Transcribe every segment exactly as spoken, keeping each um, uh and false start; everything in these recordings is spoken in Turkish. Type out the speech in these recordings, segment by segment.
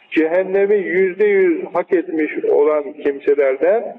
cehennemi yüzde yüz hak etmiş olan kimselerden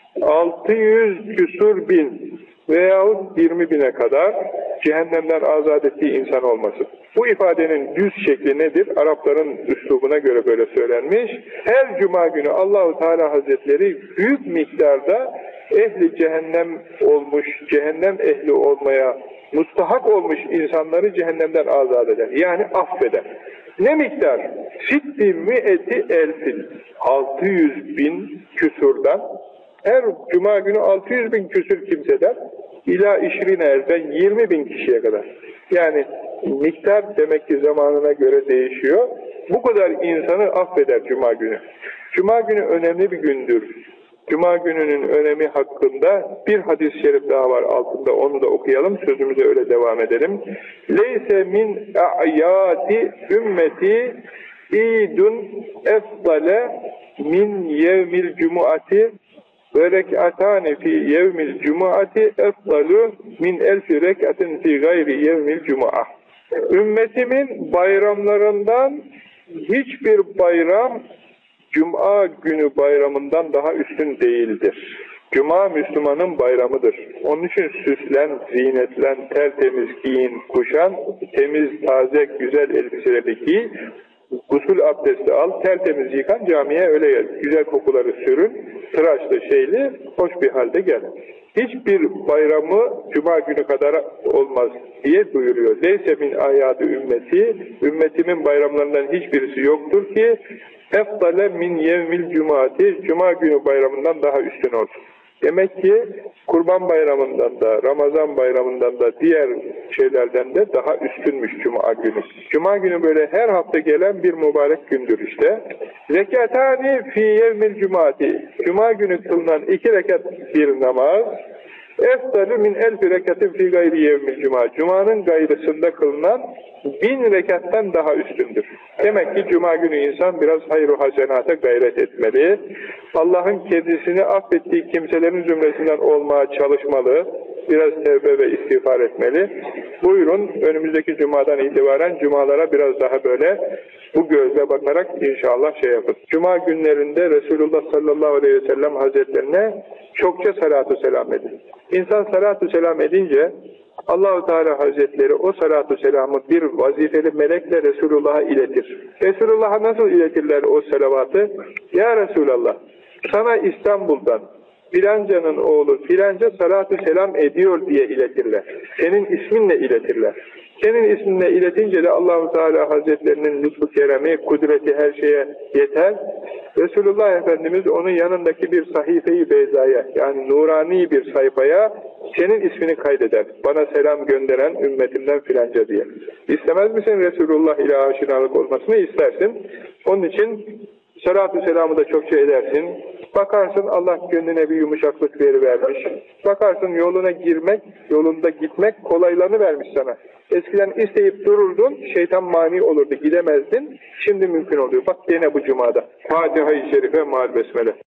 altı yüz küsur bin veyahut yirmi bine kadar cehennemden azat ettiği insan olması. Bu ifadenin düz şekli nedir? Arapların üslubuna göre böyle söylenmiş. Her cuma günü Allahu Teala Hazretleri büyük miktarda ehli cehennem olmuş, cehennem ehli olmaya mustahak olmuş insanları cehennemden azat eder. Yani affeder. Ne miktar? Sitti müeti elfin. altı yüz bin küsurdan her cuma günü altı yüz bin küsur kimseden ila işrine erden yirmi bin kişiye kadar. Yani miktar demek ki zamanına göre değişiyor. Bu kadar insanı affeder cuma günü. Cuma günü önemli bir gündür. Cuma gününün önemi hakkında bir hadis-i şerif daha var altında, onu da okuyalım, sözümüze öyle devam edelim. Leyse min a'yati ümmeti idun efdale min yevmil cumuati ve rek'atane fi yevmil cumuati efdalu min elfi rek'atin fi gayri yevmil cumu'a. Ümmetimin bayramlarından hiçbir bayram Cuma günü bayramından daha üstün değildir. Cuma Müslümanın bayramıdır. Onun için süslen, zinetlen, tertemiz giyin, kuşan, temiz, taze, güzel elbiseleri giy, gusül abdesti al, tertemiz yıkan, camiye öyle gel. Güzel kokuları sürün, tıraşlı şeyli, hoş bir halde gel. Hiçbir bayramı Cuma günü kadar olmaz diye duyuruyor. Leyse min ayadı ümmeti, ümmetimin bayramlarından hiçbirisi yoktur ki efdale min yevmil cumati, Cuma günü bayramından daha üstün olsun. Demek ki Kurban Bayramı'ndan da, Ramazan Bayramı'ndan da, diğer şeylerden de daha üstünmüş Cuma günü. Cuma günü böyle her hafta gelen bir mübarek gündür işte. Rekatani fi yevmil cumati, Cuma günü kılınan iki rekat bir namaz, efdalü min elfi rekatin fi gayri yevmil cuma, Cuma'nın gayrısında kılınan bin rekattan daha üstündür. Demek ki Cuma günü insan biraz hayru hasenata gayret etmeli. Allah'ın kendisini affettiği kimselerin zümresinden olmaya çalışmalı. Biraz tevbe ve istiğfar etmeli. Buyurun önümüzdeki Cuma'dan itibaren Cumalara biraz daha böyle bu gözle bakarak inşallah şey yapın. Cuma günlerinde Resulullah sallallahu aleyhi ve sellem Hazretlerine çokça salatu selam edin. İnsan salatu selam edince Allah-u Teala Hazretleri o salatu selamı bir vazifeli melekle Resulullah'a iletir. Resulullah'a nasıl iletirler o salavatı? Ya Resulallah, sana İstanbul'dan filancanın oğlu filanca salatu selam ediyor diye iletirler. Senin isminle iletirler. Senin isminle iletince de Allah-u Teala Hazretlerinin lütfu keremi, kudreti her şeye yeter. Resulullah Efendimiz onun yanındaki bir sahife-i beyzaya, yani nurani bir sayfaya senin ismini kaydeder. Bana selam gönderen ümmetimden filanca diye. İstemez misin Resulullah ile aşinalık olmasını? İstersin. Onun için salatu selamı da çokça edersin. Bakarsın Allah gönlüne bir yumuşaklık verivermiş. Bakarsın yoluna girmek, yolunda gitmek kolaylarını vermiş sana. Eskiden isteyip dururdun, şeytan mani olurdu, gidemezdin. Şimdi mümkün oluyor. Bak gene bu cumada. Fatiha-i Şerife, Mâl Besmele.